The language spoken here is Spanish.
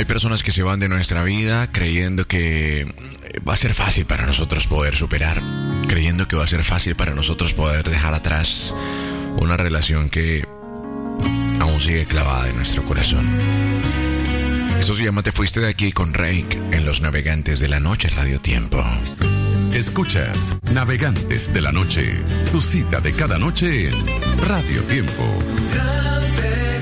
Hay personas que se van de nuestra vida creyendo que va a ser fácil para nosotros poder superar, creyendo que va a ser fácil para nosotros poder dejar atrás una relación que aún sigue clavada en nuestro corazón. Eso se llama Te Fuiste de Aquí con Reik en Los Navegantes de la Noche, Radio Tiempo. Escuchas Navegantes de la Noche, tu cita de cada noche en Radio Tiempo.